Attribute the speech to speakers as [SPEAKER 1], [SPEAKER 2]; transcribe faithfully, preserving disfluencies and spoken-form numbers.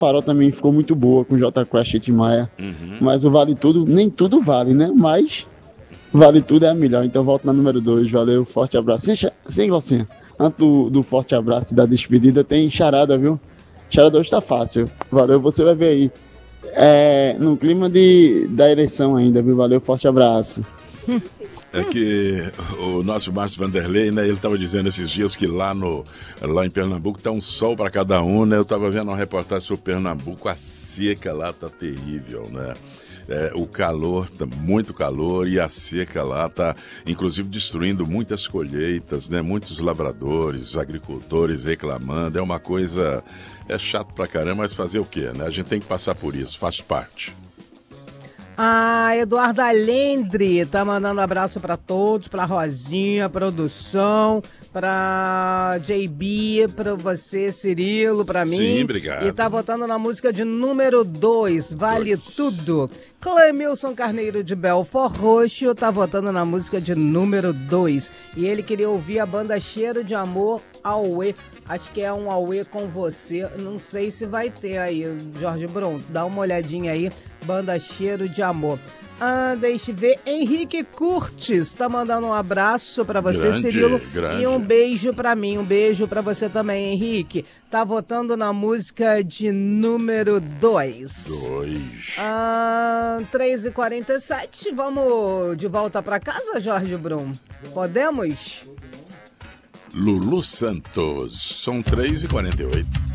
[SPEAKER 1] Farol também ficou muito boa com J Quest e Tim Maia.
[SPEAKER 2] Uhum.
[SPEAKER 1] Mas o Vale Tudo, nem tudo vale, né? Mas Vale Tudo é a melhor. Então volto na número dois. Valeu, forte abraço. Sim, Cha- sim Glaucinha. Antes do, do forte abraço e da despedida, tem charada, viu? Charada hoje tá fácil. Valeu, você vai ver aí. É, no clima de, da eleição ainda, viu? Valeu, forte abraço.
[SPEAKER 2] É que o nosso Márcio Vanderlei, né, ele estava dizendo esses dias que lá, no, lá em Pernambuco tá um sol para cada um, né? Eu estava vendo uma reportagem sobre Pernambuco, a seca lá tá terrível, né? É, o calor, tá muito calor, e a seca lá tá, inclusive, destruindo muitas colheitas, né? Muitos lavradores, agricultores reclamando. É uma coisa, é chato pra caramba, mas fazer o quê, né? A gente tem que passar por isso, faz parte.
[SPEAKER 3] Ah, Eduardo Alendre tá mandando abraço pra todos, pra Rosinha, produção, pra J B, pra você, Cirilo, pra mim.
[SPEAKER 2] Sim, obrigado.
[SPEAKER 3] E tá votando na música de número dois, Vale
[SPEAKER 2] Dois.
[SPEAKER 3] Tudo. Clemilson Carneiro de Belfort Roxo tá votando na música de número dois. E ele queria ouvir a banda Cheiro de Amor, Auê. Acho que é um Auê com você. Não sei se vai ter aí, Jorge Brum. Dá uma olhadinha aí. Banda Cheiro de Amor. Ah, deixa eu ver. Henrique Curtis tá mandando um abraço pra você,
[SPEAKER 2] Grande,
[SPEAKER 3] Cirilo.
[SPEAKER 2] grande.
[SPEAKER 3] E um beijo pra mim. Um beijo pra você também, Henrique. Tá votando na música de número dois.
[SPEAKER 2] Dois.
[SPEAKER 3] Ah, três e quarenta e sete. Vamos de volta pra casa, Jorge Brum? Podemos?
[SPEAKER 2] Lulu Santos, são três e quarenta e oito.